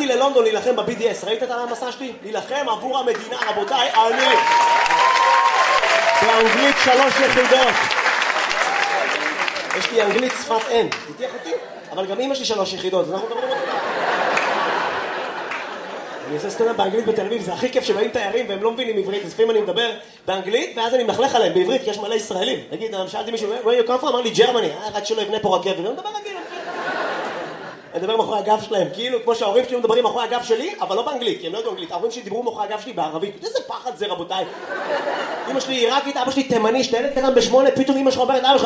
הלכתי ללונדון להילחם ב-BDS, ראית את המסע שלי? להילחם עבור המדינה, רבותיי, אני באנגלית 3 יחידות. יש לי אנגלית שפת אם, תתייח אותי? אבל גם אמא שלי 3 יחידות, אז אנחנו מדברים אותי. אני עושה סטנדאפ באנגלית בתל אביב, זה הכי כיף שבאים תיירים והם לא מבינים עברית, אז לפעמים אני מדבר באנגלית ואז אני מלכלך עליהם בעברית, כי יש מלא ישראלים. נגיד, שאלתי מישהו, where you come from? אמר לי, ג'רמני, רק שלא יבנה פה רכבת, אני מדבר רגיל. אני מדבר מאחורי הגב שלהם, כאילו כמו שההורים שלי מדברים מאחורי הגב שלי, אבל לא באנגלית, כי הם לא יודעים אנגלית. ההורים שלי דיברו מאחורי הגב שלי בערבית. איזה פחד זה, רבותיי. אמא שלי עיראקית, אבא שלי תימני, שתלד קטן ב8, פתאום אמא שלך אומרת, אבא שלך,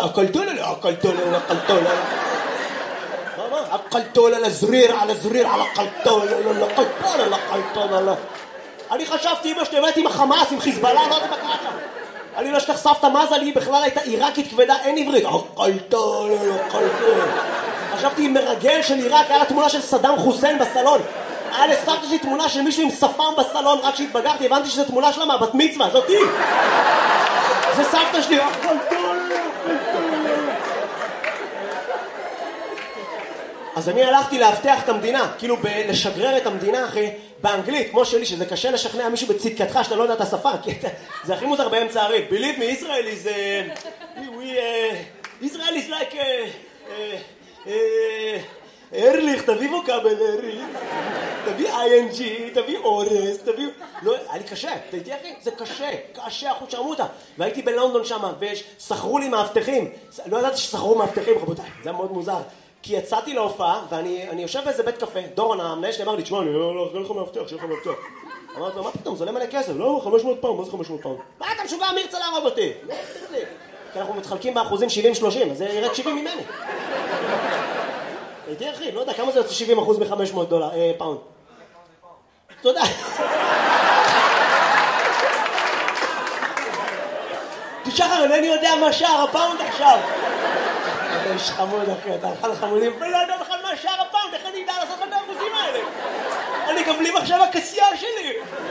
הקלטול על הזריר, על הזריר, על הקלטול, על הקלטול. אני חשבתי, אמא שלי עובדת עם החמאס, עם חיזבאללה, לא יודעת מה קרה שם. אני לא שתחשפת מה זה, לי בכלל הייתה עיראקית כבדה, אין עברית. הקלטול, הקלטול. חשבתי עם מרגל של עיראק, היה לה תמונה של סדאם חוסיין בסלון. היה לסבתא שלי תמונה של מישהו עם שפם בסלון, רק שהתבגרתי, הבנתי שזו תמונה שלה מהבת מצווה, זאתי. זה סבתא שלי, אז אני הלכתי להבטח את המדינה, כאילו לשגרר את המדינה אחי, באנגלית, כמו שלי, שזה קשה לשכנע מישהו בצדקתך שאתה לא יודע את השפה, כי זה הכי מוזר באמצע הריב. Believe me, Israel is... Israel is like... ארליך, תביא ווקאבלרי, תביא ING, תביא אורס, תביא... לא, היה לי קשה, אתה איתי אחי? זה קשה, קשה אחוז שרמוטה. והייתי בלונדון שם, ושכרו לי מאבטחים. לא ידעתי ששכרו מאבטחים, רבותיי, זה היה מאוד מוזר. כי יצאתי להופעה, ואני יושב באיזה בית קפה, דורון המנהל שלי אמר לי, תשמע, אני לא לך מאבטח, שלך מאבטח. אמרתי לו, מה פתאום, זה עולה מלא כסף? לא, 500 פאונד, מה זה 500 פאונד? מה אתה משוגע, מי ירצה להרוג אותי? כי אנחנו מתחלקים באחוזים 70-30, אז זה ירד 70 ממני. הייתי אחי, לא יודע, כמה זה יוצא 70% מ-500 פאונד? תודה. תשחר, אינני יודע מה שער הפאונד עכשיו. אתה איש חמוד אחי, אתה הלכה לחמודים, ולא יודע בכלל מה שער הפאונד, איך אני אדע לעשות את האחוזים האלה? אני גם בלי מחשב הקסייה שלי.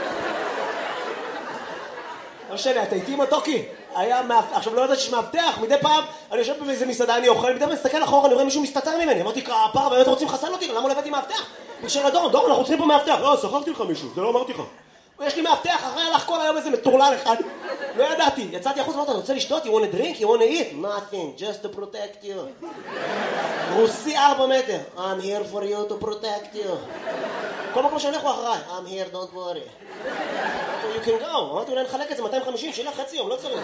לא שלי, אתה איתי מתוקי? עכשיו לא יודעת שיש מאבטח, מדי פעם אני יושב באיזה מסעדה, אני אוכל, מדי פעם מסתכל אחורה, אני רואה מישהו מסתתר ממני, אמרתי, כפרה, באמת רוצים לחסל אותי, למה לא הבאתי מאבטח? בקשר לדורון, דורון, אנחנו צריכים פה מאבטח. לא, שכרתי לך מישהו, זה לא אמרתי לך. יש לי מאבטח, אחרי הלך כל היום איזה מטורלל אחד. לא ידעתי, יצאתי החוץ, אמרת, אתה רוצה לשתות? You want a drink? You want to eat? Nothing, just to protect you. רוסי 4 מטר. I'm here for you to protect you. כל מקום שאני הולך אחריי. I'm here, don't worry. You can go. אמרתי, אולי נחלק את זה 250, שילך חצי יום, לא צריך.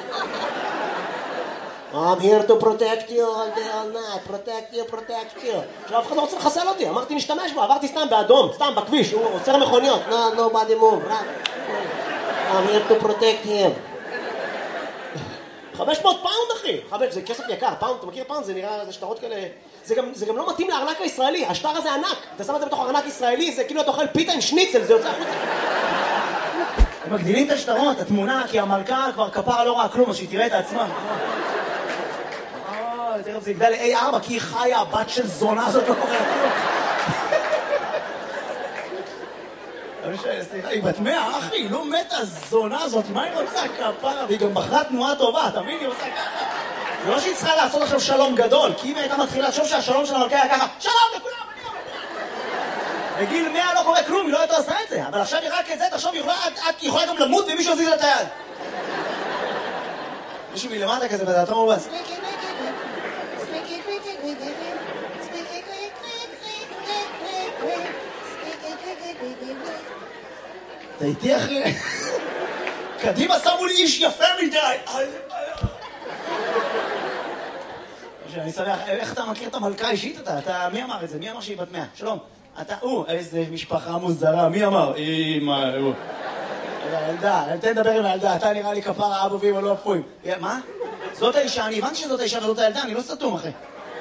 I'm here to protect you all day, all night. Protect you, protect you. עכשיו אף אחד לא רוצה לחסל אותי, אמרתי נשתמש בו, עברתי סתם באדום, סתם בכביש, הוא עוצר מכוניות. No, nobody move, right? I'm here to protect him. 500 פאונד אחי, זה כסף יקר, פאונד, אתה מכיר פאונד? זה נראה, זה שטרות כאלה, זה גם לא מתאים לארנק הישראלי, השטר הזה ענק, אתה שם את זה בתוך ארנק ישראלי, זה כאילו אתה אוכל פיתה עם שניצל, זה יוצא החוצה. הם מגדילים את השטרות, התמונה, כי המלכה כבר כפרה לא ראה כלום, אז שהיא תראה את עצמה. תראה, זה יגדל ל-A4, כי היא חיה, הבת של זונה הזאת לא קוראה כלום. סליחה, היא בת 100, אחי, היא לא מתה הזונה הזאת, מה היא רוצה כפרה? והיא גם בחרה תנועה טובה, תבין? היא עושה ככה. זה לא שהיא צריכה לעשות עכשיו שלום גדול, כי אם היא הייתה מתחילה לחשוב שהשלום של המלכה היה ככה, שלום לכולם, אני אומר. בגיל 100 לא קורה כלום, היא לא הייתה עושה את זה, אבל עכשיו היא רק את זה, תחשוב, את יכולה גם למות ומישהו עזיז לה את היד. מישהו מלמטה כזה בדעתו מובס. אתה איתי אחי? קדימה שמו לי איש יפה מדי. אני שמח, איך אתה מכיר את המלכה האישית אתה? מי אמר את זה? מי אמר שהיא בת 100? שלום. אתה, איזה משפחה מוזרה, מי אמר? אמא, ילדה, תן לדבר עם הילדה, אתה נראה לי כפרה אבו ואמא לא אפויים. מה? זאת האישה, אני הבנתי שזאת האישה וזאת הילדה, אני לא סתום אחי.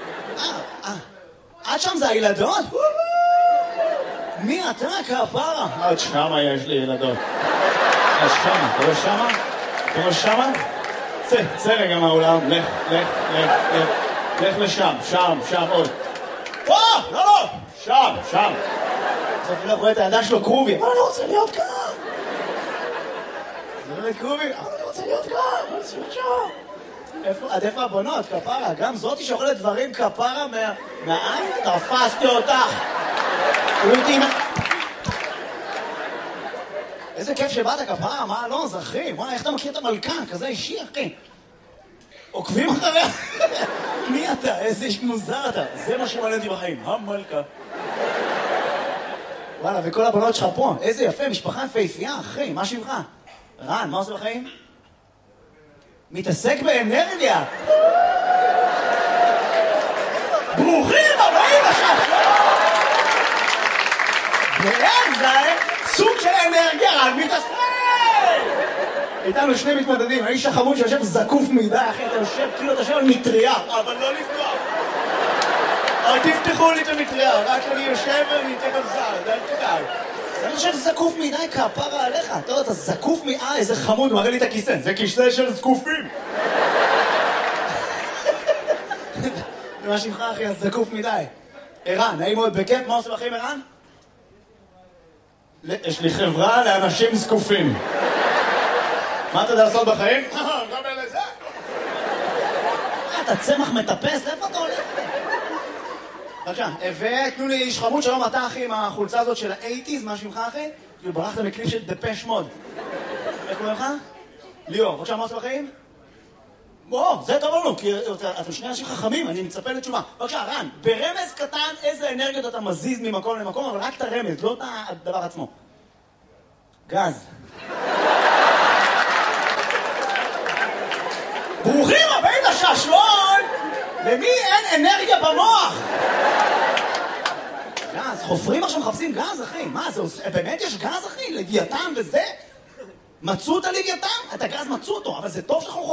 עד שם זה הילדות? מי אתה כפרה? עד שמה יש לי ילדות. עד שמה, אתה רואה שמה? אתה רואה שמה? צא רגע מהאולם, לך לשם, שם עוד. לא, שם. בסוף אני לא רואה את הילדה שלו קרובי. אבל אני רוצה להיות כאן. זה לא קרובי, אבל אני רוצה להיות כאן. אני רוצה להיות שם. עד איפה הבנות, כפרה? גם זאתי שאוכלת דברים כפרה מהעין? תפסתי אותך. איזה כיף שבאת כפרה, מה לא, זה אחי, וואי, איך אתה מכיר את המלכה? כזה אישי, אחי. עוקבים אחריה? מי אתה? איזה איש מוזר אתה. זה מה שמעניין אותי בחיים, המלכה. וואלה, וכל הבנות שלך פה, איזה יפה, משפחה יפהפייה, אחי, מה שמך? רן, מה עושה בחיים? מתעסק באנרגיה. ברוכים הבאים עכשיו! באר זה סוג של אנרגיה, רן מתעסק! איתנו שני מתמודדים, האיש החמוד שיושב זקוף מדי, אחי, אתה יושב, כאילו אתה יושב על מטריה. אבל לא לפגוע. אל תפתחו לי את המטריה, רק אני יושב ואני אתן על זר, אל תדאג. אני חושב זקוף מדי, כפרה עליך. אתה יודע, אתה זקוף איזה חמוד, מראה לי את הכיסא. זה כיסא של זקופים. מה שמך, אחי, אז זקוף מדי. ערן, נעים מאוד בכיף, מה עושה בחיים, ערן? יש לי חברה לאנשים זקופים. מה אתה יודע לעשות בחיים? גם אלה זה. אתה צמח מטפס, איפה אתה הולך? בבקשה, ותנו לי איש חמוד, שלום אתה אחי עם החולצה הזאת של ה-80s, מה שמך אחי? כאילו ברחת מקליפ של דפש מוד. איך קוראים לך? ליאור, בבקשה, מה עושה בחיים? בוא, זה טוב לנו, כי אתם שני אנשים חכמים, אני מצפה לתשובה. בבקשה, רן, ברמז קטן איזה אנרגיות אתה מזיז ממקום למקום, אבל רק את הרמז, לא את הדבר עצמו. גז. ברוכים הבאים לשעשועון! למי אין אנרגיה במוח? גז, חופרים עכשיו מחפשים גז, אחי. מה, זה באמת יש גז, אחי? לוויתן וזה? מצאו את הלוויתן? את הגז מצאו אותו, אבל זה טוב שאנחנו